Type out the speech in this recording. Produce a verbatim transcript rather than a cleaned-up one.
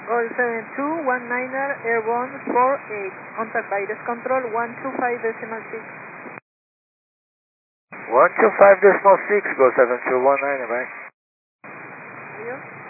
Gol seven two one niner Airborne four eight. Contact Virus Control one two five decimal six. one two five decimal six, go seven two one nine, bye. Adios.